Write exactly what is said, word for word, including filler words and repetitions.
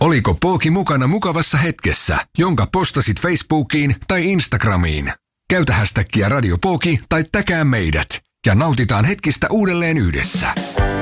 Oliko Pooki mukana mukavassa hetkessä, jonka postasit Facebookiin tai Instagramiin? Käytä hästäkkiä Radio Pooki tai täkää meidät ja nautitaan hetkistä uudelleen yhdessä.